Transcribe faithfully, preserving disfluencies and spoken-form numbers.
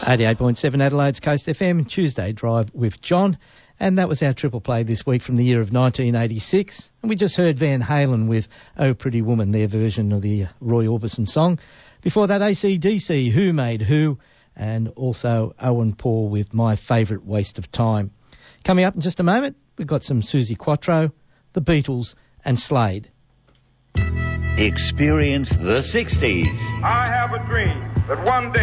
eighty-eight point seven Adelaide's Coast F M, Tuesday Drive with John. And that was our triple play this week from the year of nineteen eighty-six. And we just heard Van Halen with Oh Pretty Woman, their version of the Roy Orbison song. Before that, A C D C, Who Made Who, and also Owen Paul with My Favourite Waste of Time. Coming up in just a moment, we've got some Suzi Quatro, The Beatles and Slade. Experience the sixties. I have a dream that one day